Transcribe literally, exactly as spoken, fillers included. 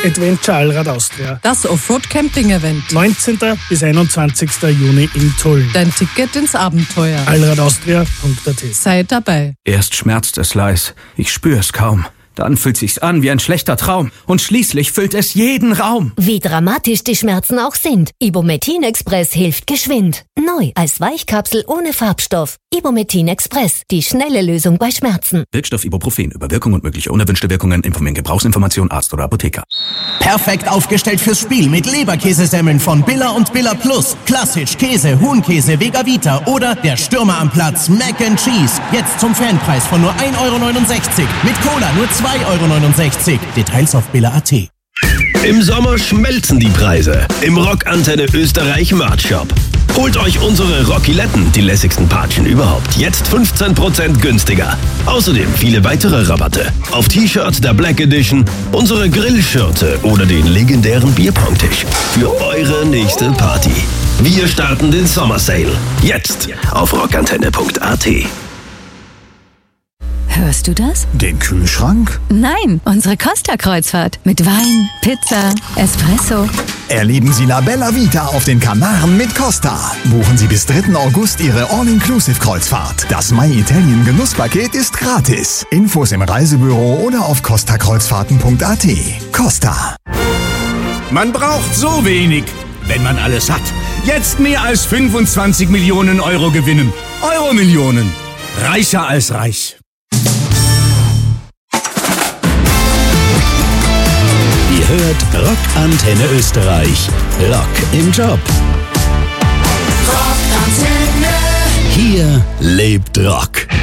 Adventure Allrad Austria. Das Offroad-Camping-Event. neunzehnten bis einundzwanzigsten Juni in Tulln. Dein Ticket ins Abenteuer. allradaustria punkt a t. Sei dabei. Erst schmerzt es leis, ich spür's kaum. Dann fühlt sich's an wie ein schlechter Traum. Und schließlich füllt es jeden Raum. Wie dramatisch die Schmerzen auch sind, Ibumetin Express hilft geschwind. Neu als Weichkapsel ohne Farbstoff. Ibumetin Express, die schnelle Lösung bei Schmerzen. Wirkstoff Ibuprofen. Über Wirkung und mögliche unerwünschte Wirkungen informieren Gebrauchsinformation Arzt oder Apotheker. Perfekt aufgestellt fürs Spiel mit Leberkäsesemmeln von Billa und Billa Plus. Klassisch, Käse, Huhnkäse, Vega Vita oder der Stürmer am Platz, Mac and Cheese. Jetzt zum Fanpreis von nur ein Euro neunundsechzig. Mit Cola nur zwei Euro neunundsechzig. Details auf billa punkt a t. Im Sommer schmelzen die Preise im Rockantenne Österreich Merch Shop. Holt euch unsere Rockiletten, die lässigsten Patschen überhaupt, jetzt fünfzehn Prozent günstiger. Außerdem viele weitere Rabatte auf T-Shirt der Black Edition, unsere Grillschürze oder den legendären Bierpongtisch für eure nächste Party. Wir starten den Sommer Sale jetzt auf rockantenne punkt a t. Hörst du das? Den Kühlschrank? Nein, unsere Costa-Kreuzfahrt. Mit Wein, Pizza, Espresso. Erleben Sie La Bella Vita auf den Kanaren mit Costa. Buchen Sie bis dritten August Ihre All-Inclusive-Kreuzfahrt. Das My Italien Genusspaket ist gratis. Infos im Reisebüro oder auf costa kreuzfahrten punkt a t. Costa. Man braucht so wenig, wenn man alles hat. Jetzt mehr als fünfundzwanzig Millionen Euro gewinnen. Euro-Millionen. Reicher als reich. Ihr hört Rockantenne Österreich. Rock im Job. Rockantenne. Hier lebt Rock.